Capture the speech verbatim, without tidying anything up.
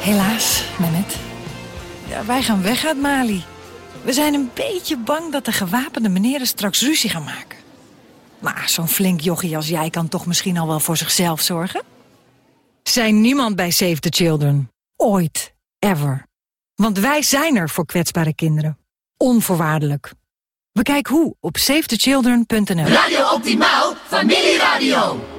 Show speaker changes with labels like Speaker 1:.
Speaker 1: Helaas, Mehmet. Ja, wij gaan weg uit Mali. We zijn een beetje bang dat de gewapende meneren straks ruzie gaan maken. Maar zo'n flink jochie als jij kan toch misschien al wel voor zichzelf zorgen? Zijn niemand bij Save the Children. Ooit. Ever. Want wij zijn er voor kwetsbare kinderen. Onvoorwaardelijk. Bekijk hoe op save the children punt n l.
Speaker 2: Radio Optimaal, familieradio.